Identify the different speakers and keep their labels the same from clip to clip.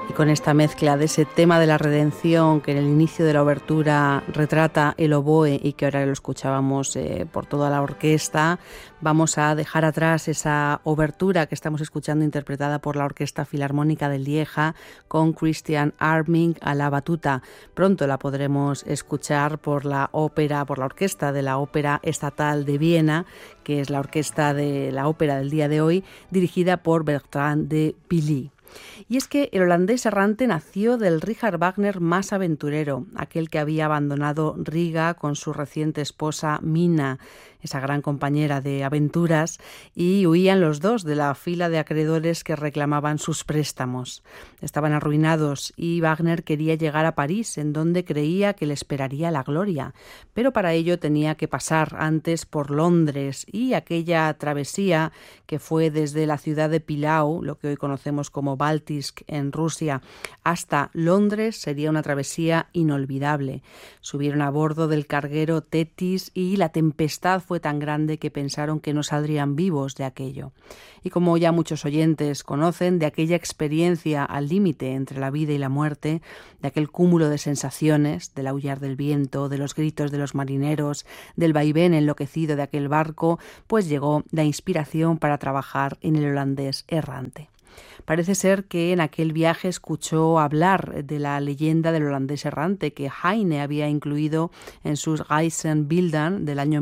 Speaker 1: Y con esta mezcla de ese tema de la redención que en el inicio de la obertura retrata el oboe y que ahora lo escuchábamos por toda la orquesta, vamos a dejar atrás esa obertura que estamos escuchando interpretada por la Orquesta Filarmónica de Lieja con Christian Arming a la batuta. Pronto la podremos escuchar por la orquesta de la Ópera Estatal de Viena, que es la orquesta de la ópera del día de hoy, dirigida por Bertrand de Billy. Y es que el holandés errante nació del Richard Wagner más aventurero, aquel que había abandonado Riga con su reciente esposa Mina, esa gran compañera de aventuras, y huían los dos de la fila de acreedores que reclamaban sus préstamos. Estaban arruinados y Wagner quería llegar a París, en donde creía que le esperaría la gloria, pero para ello tenía que pasar antes por Londres, y aquella travesía que fue desde la ciudad de Pilau, lo que hoy conocemos como Baltisk en Rusia, hasta Londres sería una travesía inolvidable. Subieron a bordo del carguero Thetis y la tempestad fue tan grande que pensaron que no saldrían vivos de aquello. Y como ya muchos oyentes conocen, de aquella experiencia al límite entre la vida y la muerte, de aquel cúmulo de sensaciones, del aullar del viento, de los gritos de los marineros, del vaivén enloquecido de aquel barco, pues llegó la inspiración para trabajar en el holandés errante. Parece ser que en aquel viaje escuchó hablar de la leyenda del holandés errante que Heine había incluido en sus Reisenbilder del año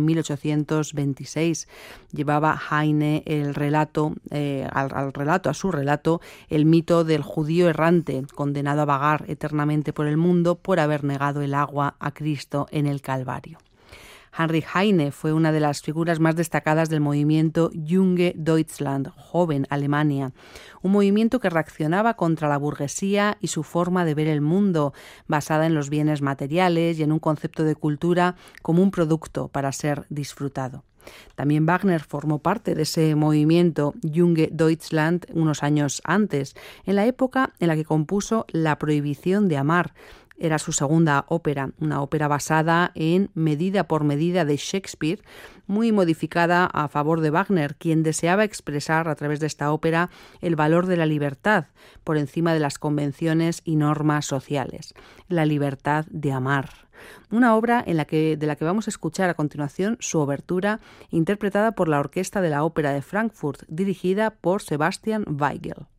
Speaker 1: 1826. Llevaba Heine el relato, a su relato, el mito del judío errante, condenado a vagar eternamente por el mundo por haber negado el agua a Cristo en el Calvario. Heinrich Heine fue una de las figuras más destacadas del movimiento Junge Deutschland, Joven Alemania, un movimiento que reaccionaba contra la burguesía y su forma de ver el mundo, basada en los bienes materiales y en un concepto de cultura como un producto para ser disfrutado. También Wagner formó parte de ese movimiento Junge Deutschland unos años antes, en la época en la que compuso La prohibición de amar. Era su segunda ópera, una ópera basada en Medida por medida de Shakespeare, muy modificada a favor de Wagner, quien deseaba expresar a través de esta ópera el valor de la libertad por encima de las convenciones y normas sociales, la libertad de amar. Una obra de la que vamos a escuchar a continuación su obertura, interpretada por la Orquesta de la Ópera de Frankfurt, dirigida por Sebastian Weigel.